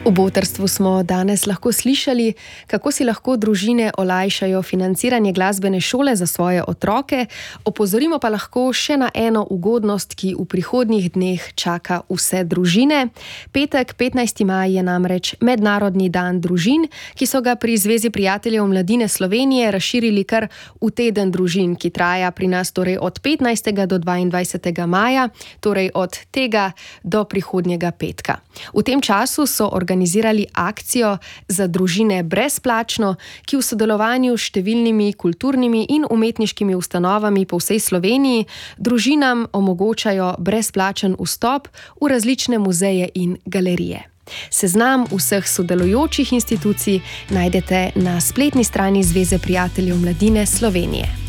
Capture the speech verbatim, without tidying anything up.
V Botrstvu smo danes lahko slišali, kako si lahko družine olajšajo financiranje glasbene šole za svoje otroke, opozorimo pa lahko še na eno ugodnost, ki v prihodnjih dneh čaka vse družine. Petek, petnajsti maj, je namreč Mednarodni dan družin, ki so ga pri Zvezi prijateljev mladine Slovenije razširili kar v teden družin, ki traja pri nas torej od petnajstega do dvaindvajsetega maja, torej od tega do prihodnjega petka. V tem času so organizirali akcijo za družine brezplačno, ki v sodelovanju s številnimi kulturnimi in umetniškimi ustanovami po vsej Sloveniji družinam omogočajo brezplačen vstop v različne muzeje in galerije. Seznam vseh sodelujočih institucij najdete na spletni strani Zveze prijateljev mladine Slovenije.